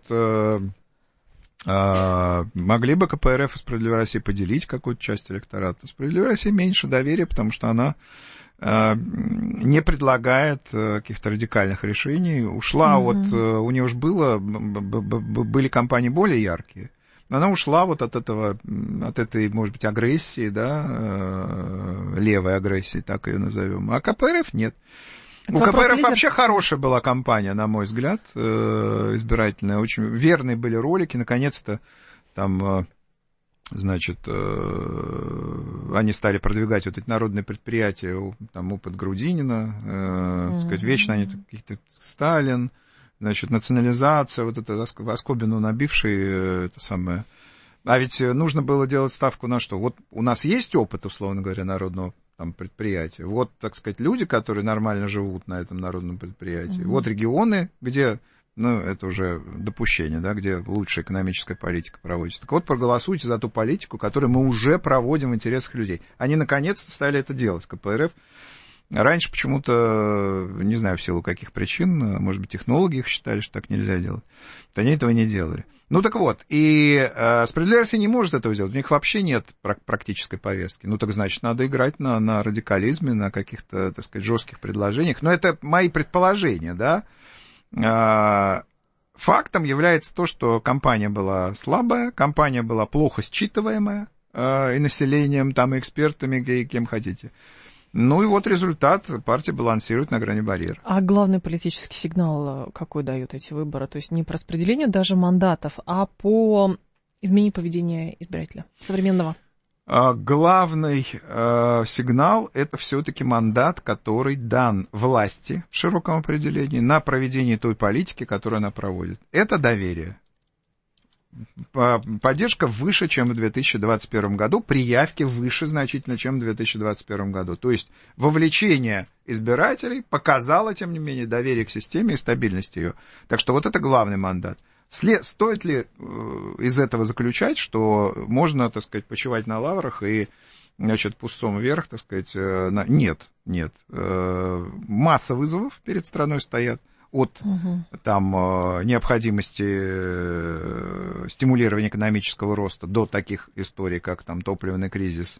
могли бы КПРФ и «Справедливая Россия» поделить какую-то часть электората. «Справедливая Россия» меньше доверия, потому что она не предлагает каких-то радикальных решений. Ушла от... У нее уж были кампании более яркие. Она ушла вот от этой, может быть, агрессии, да, левой агрессии, так ее назовем. А КПРФ нет. У КПРФ вообще хорошая была кампания, на мой взгляд, избирательная. Очень верные были ролики. Наконец-то там, значит, они стали продвигать вот эти народные предприятия, там опыт Грудинина, так сказать, вечно они какие-то Сталин, значит, национализация, вот это оскобину набивший, это самое. А ведь нужно было делать ставку на что? Вот у нас есть опыт, условно говоря, народного там предприятия. Вот, так сказать, люди, которые нормально живут на этом народном предприятии. Вот регионы, где ну, это уже допущение, да, где лучшая экономическая политика проводится. Так вот, проголосуйте за ту политику, которую мы уже проводим в интересах людей. Они наконец-то стали это делать, КПРФ. Раньше почему-то, не знаю, в силу каких причин, может быть, технологи их считали, что так нельзя делать. Вот они этого не делали. Ну, так вот, и «Справедливая Россия» не может этого сделать. У них вообще нет практической повестки. Ну, так значит, надо играть на радикализме, на каких-то, так сказать, жестких предложениях. Но это мои предположения, да. Фактом является то, что кампания была слабая, кампания была плохо считываемая и населением, там, и экспертами, и кем хотите. Ну и вот результат. Партия балансирует на грани барьера. А главный политический сигнал какой дают эти выборы? То есть не по распределению даже мандатов, а по изменению поведения избирателя современного? Главный сигнал – это все-таки мандат, который дан власти в широком определении на проведение той политики, которую она проводит. Это доверие. Поддержка выше, чем в 2021 году, при явке выше значительно, чем в 2021 году. То есть вовлечение избирателей показало, тем не менее, доверие к системе и стабильность ее. Так что вот это главный мандат. Стоит ли из этого заключать, что можно, так сказать, почивать на лаврах и, значит, пустцом вверх, так сказать, нет. Масса вызовов перед страной стоят. От там, необходимости стимулирования экономического роста до таких историй, как там топливный кризис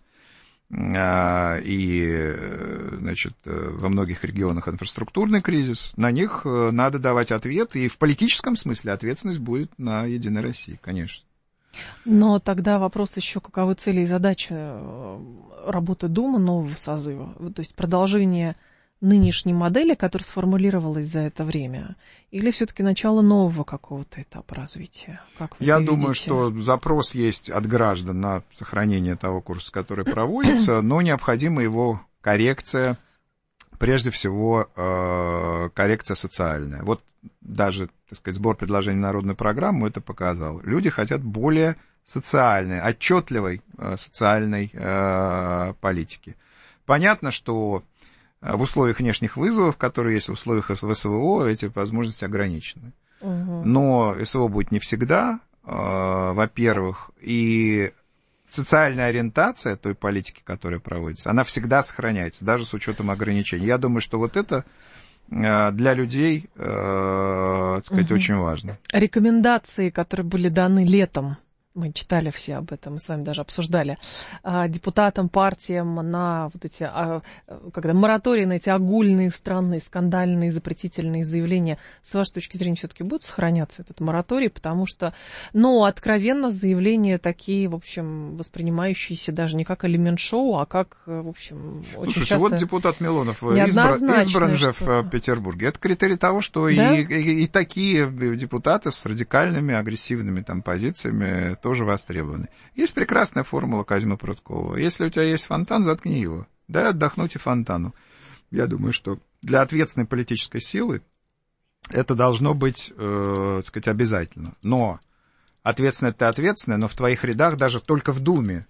и, значит, во многих регионах инфраструктурный кризис, на них надо давать ответ, и в политическом смысле ответственность будет на Единой России, конечно. Но тогда вопрос еще, каковы цели и задачи работы Думы нового созыва, то есть продолжение нынешней модели, которая сформулировалась за это время, или все-таки начало нового какого-то этапа развития? Как вы Я видите? думаю, что запрос есть от граждан на сохранение того курса, который проводится, но необходима его коррекция, прежде всего коррекция социальная. Вот даже, так сказать, сбор предложений на народную программу это показал. Люди хотят более социальной, отчетливой социальной политики. Понятно, что в условиях внешних вызовов, которые есть в условиях СВО, эти возможности ограничены. Но СВО будет не всегда, во-первых, и социальная ориентация той политики, которая проводится, она всегда сохраняется, даже с учетом ограничений. Я думаю, что вот это для людей, так сказать, очень важно. Рекомендации, которые были даны летом, мы читали все об этом, мы с вами даже обсуждали, депутатам, партиям на вот эти, когда моратории на эти огульные, странные, скандальные, запретительные заявления, с вашей точки зрения, все-таки будут сохраняться этот мораторий, потому что, ну, откровенно, заявления такие, в общем, воспринимающиеся даже не как элемент шоу, а как, в общем, очень Слушайте, часто вот депутат Милонов избран же в Петербурге. Это критерий того, что да? и такие депутаты с радикальными, агрессивными там позициями тоже востребованы. Есть прекрасная формула Козьмы Пруткова. Если у тебя есть фонтан, заткни его. Дай отдохнуть и фонтану. Я думаю, что для ответственной политической силы это должно быть, так сказать, обязательно. Но ответственное это ответственное, но в твоих рядах даже только в Думе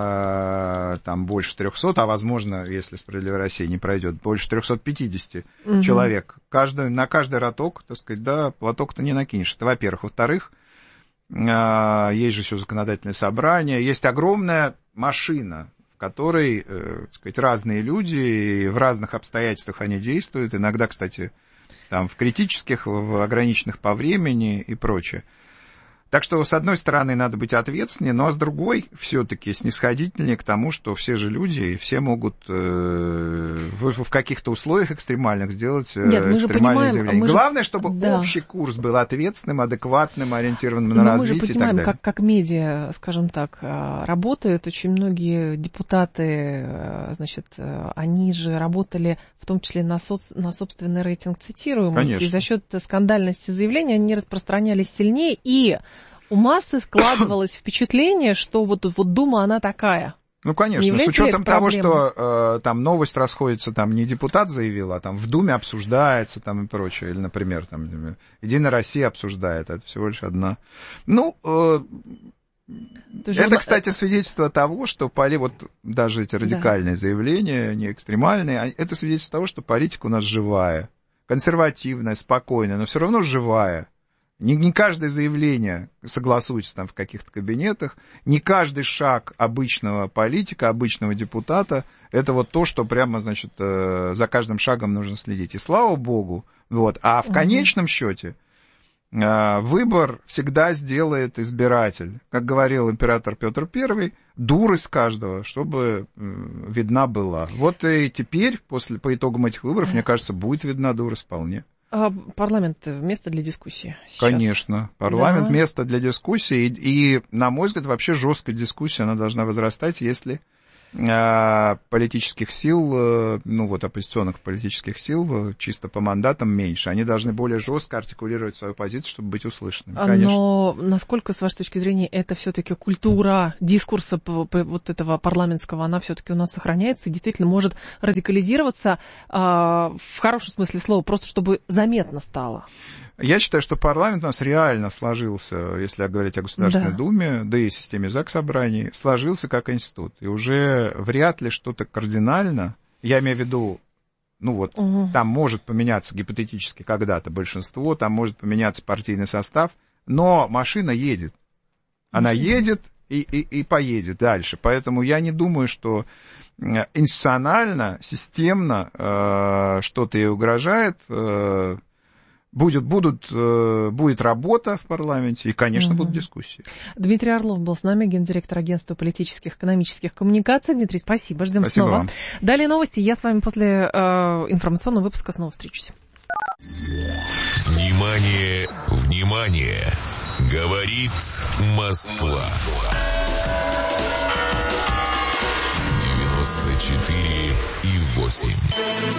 там больше 300, а возможно, если «Справедливая Россия» не пройдет, больше 350 человек. На каждый роток, так сказать, да, платок-то не накинешь. Это во-первых. Во-вторых, есть же еще законодательное собрание, есть огромная машина, в которой, так сказать, разные люди, и в разных обстоятельствах они действуют, иногда, кстати, там, в критических, в ограниченных по времени и прочее. Так что, с одной стороны, надо быть ответственнее, но с другой, все-таки снисходительнее к тому, что все же люди, и все могут в каких-то условиях экстремальных сделать экстремальные заявления. Главное, чтобы общий курс был ответственным, адекватным, ориентированным на развитие и так далее. Мы же понимаем, как медиа, скажем так, работают. Очень многие депутаты, значит, они же работали в том числе на собственный рейтинг цитируемости. Конечно. И за счет скандальности заявлений они распространялись сильнее, и у массы складывалось впечатление, что вот Дума, она такая. Ну, конечно, с учетом того, что там новость расходится, там не депутат заявил, а там в Думе обсуждается там и прочее. Или, например, там Единая Россия обсуждает, это всего лишь одна. Ну, это, кстати, свидетельство того, что вот даже эти радикальные заявления, не экстремальные, это свидетельство того, что политика у нас живая. консервативная, спокойная, но все равно живая. Не каждое заявление согласуется там в каких-то кабинетах, не каждый шаг обычного политика, обычного депутата, это вот то, что прямо, значит, за каждым шагом нужно следить. И слава богу, вот. А в конечном счете выбор всегда сделает избиратель. Как говорил император Петр I, дурость каждого, чтобы видна была. Вот и теперь, по итогам этих выборов, мне кажется, будет видна дурость вполне. А парламент — место для дискуссии сейчас? Конечно. Парламент — место для дискуссии. И, на мой взгляд, вообще жесткая дискуссия, она должна возрастать, если политических сил, ну вот оппозиционных политических сил, чисто по мандатам меньше. Они должны более жестко артикулировать свою позицию, чтобы быть услышанными. Конечно. Но насколько, с вашей точки зрения, это все-таки культура дискурса вот этого парламентского, она все-таки у нас сохраняется и действительно может радикализироваться в хорошем смысле слова, просто чтобы заметно стало? Я считаю, что парламент у нас реально сложился, если говорить о Государственной Думе, да и системе заксобраний, сложился как институт. И уже вряд ли что-то кардинально, я имею в виду, ну вот, там может поменяться гипотетически когда-то большинство, там может поменяться партийный состав, но машина едет. Она едет и поедет дальше. Поэтому я не думаю, что институционально, системно что-то ей угрожает. Будет работа в парламенте, и, конечно, будут дискуссии. Дмитрий Орлов был с нами, гендиректор агентства политических и экономических коммуникаций. Дмитрий, спасибо, ждем снова. Вам. Далее новости, я с вами после информационного выпуска снова встречусь. Внимание, внимание! Говорит Москва. 94,8.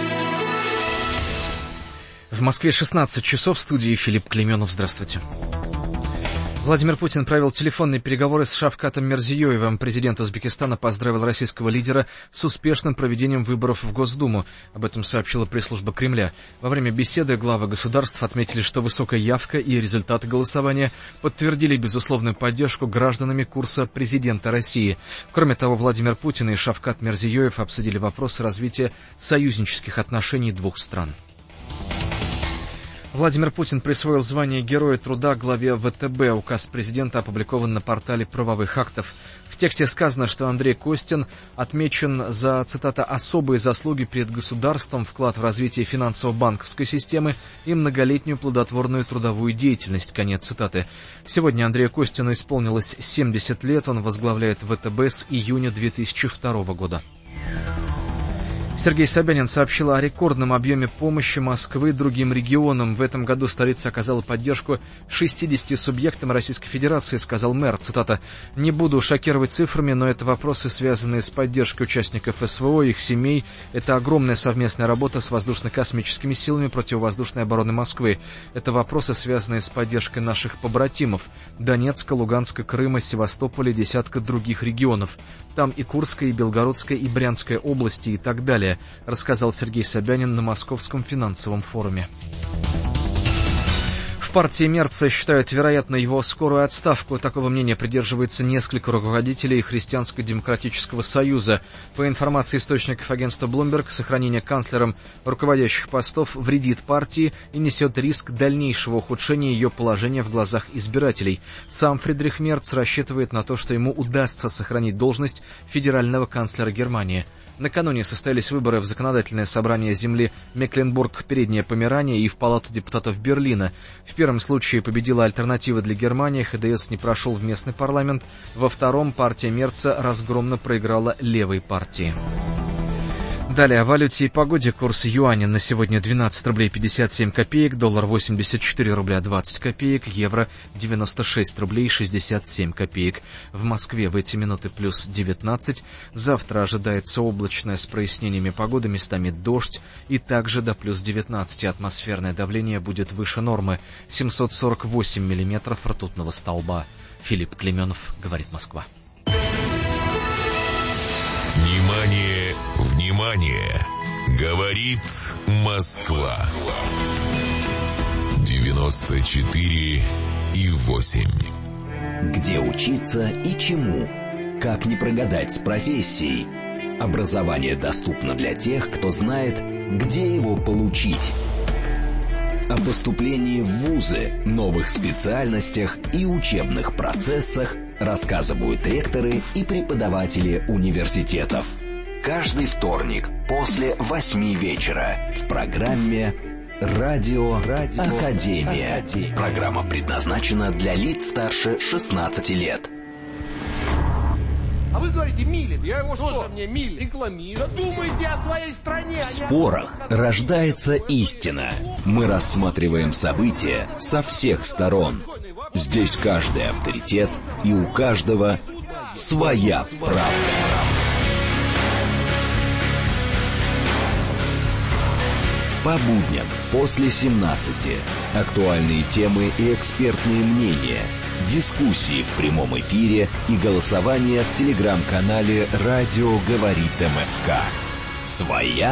В Москве 16 часов, в студии Филипп Клейменов. Здравствуйте. Владимир Путин провел телефонные переговоры с Шавкатом Мирзиёевым. Президент Узбекистана поздравил российского лидера с успешным проведением выборов в Госдуму. Об этом сообщила пресс-служба Кремля. Во время беседы главы государств отметили, что высокая явка и результаты голосования подтвердили безусловную поддержку гражданами курса президента России. Кроме того, Владимир Путин и Шавкат Мирзиёев обсудили вопросы развития союзнических отношений двух стран. Владимир Путин присвоил звание Героя труда главе ВТБ. Указ президента опубликован на портале правовых актов. В тексте сказано, что Андрей Костин отмечен за, цитата, «особые заслуги перед государством, вклад в развитие финансово-банковской системы и многолетнюю плодотворную трудовую деятельность». Конец цитаты. Сегодня Андрею Костину исполнилось 70 лет. Он возглавляет ВТБ с июня 2002 года. Сергей Собянин сообщил о рекордном объеме помощи Москвы другим регионам. В этом году столица оказала поддержку 60 субъектам Российской Федерации, сказал мэр. Цитата: «Не буду шокировать цифрами, но это вопросы, связанные с поддержкой участников СВО, их семей. Это огромная совместная работа с воздушно-космическими силами противовоздушной обороны Москвы. Это вопросы, связанные с поддержкой наших побратимов: Донецка, Луганска, Крыма, Севастополя, десятка других регионов. Там и Курская, и Белгородская, и Брянская области и так далее», рассказал Сергей Собянин на Московском финансовом форуме. В партии Мерца считают вероятно его скорую отставку. Такого мнения придерживается несколько руководителей Христианско-демократического союза. По информации источников агентства Bloomberg, сохранение канцлером руководящих постов вредит партии и несет риск дальнейшего ухудшения ее положения в глазах избирателей. Сам Фридрих Мерц рассчитывает на то, что ему удастся сохранить должность федерального канцлера Германии. Накануне состоялись выборы в законодательное собрание земли Мекленбург-Передняя Померания и в Палату депутатов Берлина. В первом случае победила альтернатива для Германии, ХДС не прошел в местный парламент. Во втором партия Мерца разгромно проиграла левой партии. Далее о валюте и погоде. Курс юаня на сегодня 12 рублей 57 копеек, доллар 84 рубля 20 копеек, евро 96 рублей 67 копеек. В Москве в эти минуты плюс 19. Завтра ожидается облачная с прояснениями погоды, местами дождь и также до плюс 19. Атмосферное давление будет выше нормы. 748 миллиметров ртутного столба. Филипп Клейменов, говорит Москва. Внимание, внимание! Говорит Москва. 94,8. Где учиться и чему? Как не прогадать с профессией? Образование доступно для тех, кто знает, где его получить. О поступлении в вузы, новых специальностях и учебных процессах рассказывают ректоры и преподаватели университетов. Каждый вторник после 8 вечера в программе «Радио Академия». Программа предназначена для лиц старше 16 лет. А вы говорите Милин. Я его что? Мне Милин рекламирую. Думайте о своей стране. В спорах рождается истина. Мы рассматриваем события со всех сторон. Здесь каждый авторитет, и у каждого своя правда. По будням после 17. Актуальные темы и экспертные мнения. Дискуссии в прямом эфире и голосование в телеграм-канале «Радио говорит МСК». Своя